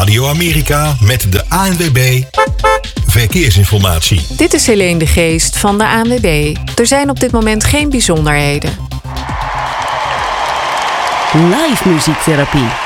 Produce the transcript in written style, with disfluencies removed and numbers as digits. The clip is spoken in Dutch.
Radio Amerika met de ANWB Verkeersinformatie. Dit is Helene de Geest van de ANWB. Er zijn op dit moment geen bijzonderheden. Live muziektherapie.